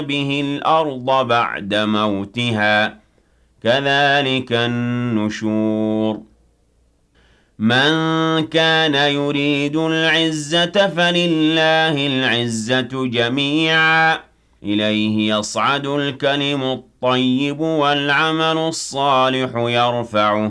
به الأرض بعد موتها كذلك النشور من كان يريد العزة فلله العزة جميعا إليه يصعد الكلم الطيب والعمل الصالح يرفعه